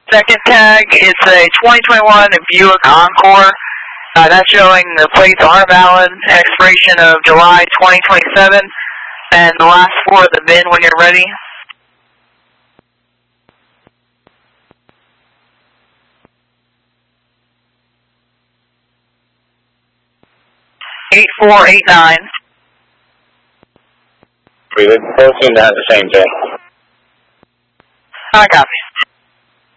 Second tag is a 2021 Buick Encore. That's showing the plates are valid, expiration of July 2027, and the last four of the VIN when you're ready. $8489. We would both seem to have the same VIN. I copy.